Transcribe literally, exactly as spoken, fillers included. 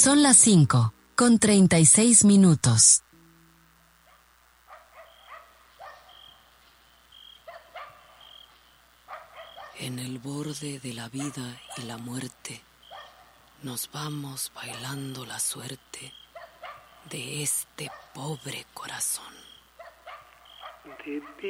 Son las cinco, con treinta y seis minutos. En el borde de la vida y la muerte, nos vamos bailando la suerte de este pobre corazón.